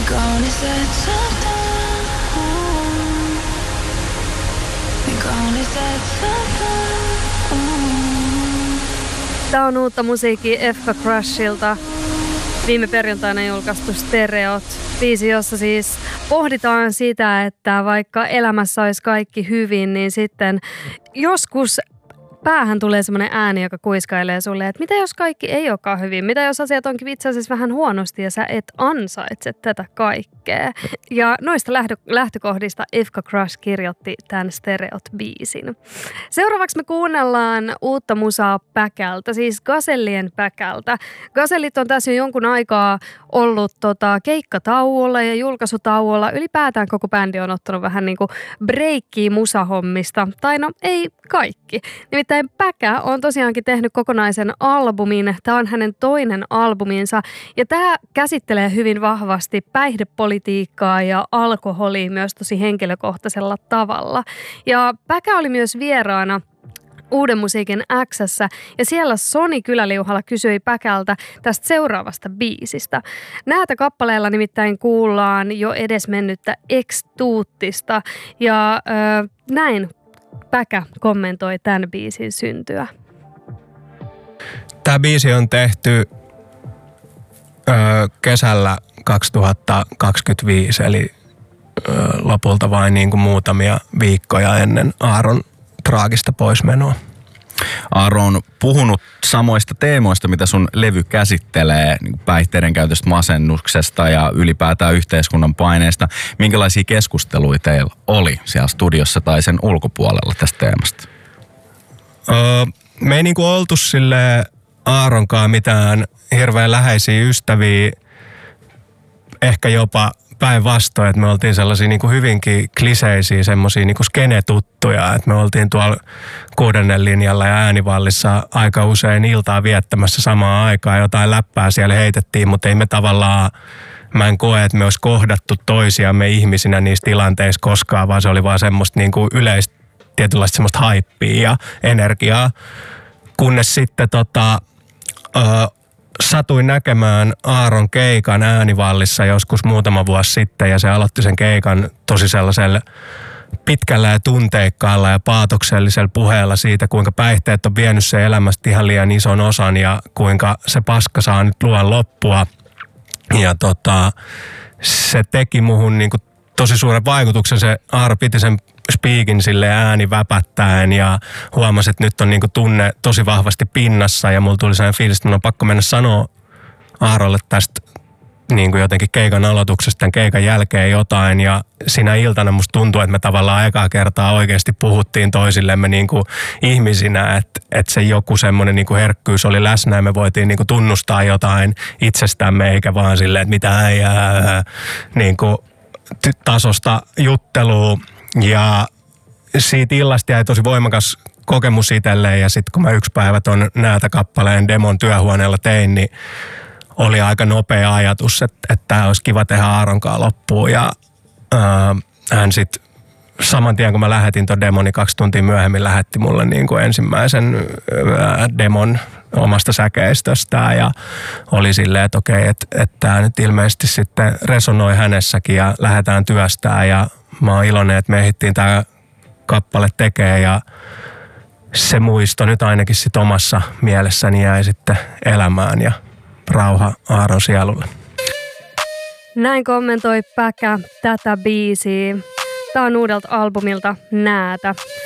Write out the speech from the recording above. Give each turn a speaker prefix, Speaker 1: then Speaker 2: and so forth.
Speaker 1: Tää on uutta musiikkia Efka Crushilta. Viime perjantaina julkaistu Stereot. Biisi, jossa siis pohditaan sitä, että vaikka elämässä olisi kaikki hyvin, niin sitten joskus päähän tulee semmoinen ääni, joka kuiskailee sulle, että mitä jos kaikki ei olekaan hyvin? Mitä jos asiat onkin itse asiassa vähän huonosti ja sä et ansaitse tätä kaikkea? Ja noista lähtökohdista Efka Crush kirjoitti tämän Stereot-biisin. Seuraavaksi me kuunnellaan uutta musaa Päkältä, siis Gazellien Päkältä. Gazellit on tässä jo jonkun aikaa ollut keikkatauolla ja julkaisutauolla. Ylipäätään koko bändi on ottanut vähän niin kuin breikkiä musahommista. Tai no ei kaikki. Nimittäin Päkä on tosiaankin tehnyt kokonaisen albumin. Tämä on hänen toinen albuminsa ja tämä käsittelee hyvin vahvasti päihdepolitiikkaa ja alkoholia myös tosi henkilökohtaisella tavalla. Ja Päkä oli myös vieraana Uuden musiikin X:ssä ja siellä Soni Kyläliuhalla kysyi Päkältä tästä seuraavasta biisistä. Näitä kappaleella nimittäin kuullaan jo edesmennyttä Ex-Tuuttista ja näin Päkä kommentoi tämän biisin syntyä.
Speaker 2: Tämä biisi on tehty kesällä 2025, eli lopulta vain niin kuin muutamia viikkoja ennen Aaron traagista poismenoa.
Speaker 3: Aaro on puhunut samoista teemoista, mitä sun levy käsittelee, niin päihteiden käytöstä, masennuksesta ja ylipäätään yhteiskunnan paineesta. Minkälaisia keskusteluja teillä oli siellä studiossa tai sen ulkopuolella tästä teemasta?
Speaker 2: Me ei niinku oltu silleen Aaronkaan mitään hirveän läheisiä ystäviä, ehkä jopa päinvastoin, että me oltiin sellaisia niin kuin hyvinkin kliseisiä, semmoisia niin kuin skenetuttuja, että me oltiin tuolla 6. linjalla ja Äänivallissa aika usein iltaa viettämässä samaan aikaan. Jotain läppää siellä heitettiin, mutta ei me tavallaan, mä en koe, että me olisi kohdattu toisiamme ihmisinä niissä tilanteissa koskaan, vaan se oli vaan semmoista niin kuin yleistä tietynlaista semmoista haippia ja energiaa, kunnes sitten satuin näkemään Aaron keikan Äänivallissa joskus muutama vuosi sitten ja se aloitti sen keikan tosi sellaisella pitkällä ja tunteikkaalla ja paatoksellisella puheella siitä, kuinka päihteet on vienyt sen elämästä ihan liian ison osan ja kuinka se paska saa nyt luoda loppua. Ja se teki muhun niinku tosi suuren vaikutuksen. Se Aaro piti sen speakin sille ääni väpättäen ja huomasi, että nyt on niinku tunne tosi vahvasti pinnassa ja mulla tuli sellainen fiilis, että mun on pakko mennä sanoa Aarolle tästä niinku jotenkin keikan aloituksesta tämän keikan jälkeen jotain ja siinä iltana musta tuntui, että me tavallaan ekaa kertaa oikeasti puhuttiin toisillemme niinku ihmisinä, että se joku semmoinen niinku herkkyys oli läsnä ja me voitiin niinku tunnustaa jotain itsestämme eikä vaan silleen, että mitä niinku tasosta juttelua. Ja siitä illasta jäi tosi voimakas kokemus itselleen ja sitten kun mä yksi päivä ton Näätä-kappaleen demon työhuoneella tein, niin oli aika nopea ajatus, että tää olisi kiva tehdä Aaronkaan loppuun. Ja hän sitten saman tien kun mä lähetin ton demon, niin 2 tuntia myöhemmin lähetti mulle niin kuin ensimmäisen demon omasta säkeistöstään ja oli silleen, että okei, että tää nyt ilmeisesti sitten resonoi hänessäkin ja lähdetään työstään ja mä oon iloinen, että me ehdittiin tää kappale tekee ja se muisto nyt ainakin sit omassa mielessäni jäi sitten elämään ja rauha Aaron sielulle.
Speaker 1: Näin kommentoi Päkä tätä biisiä. Tää on uudelta albumilta Näätä.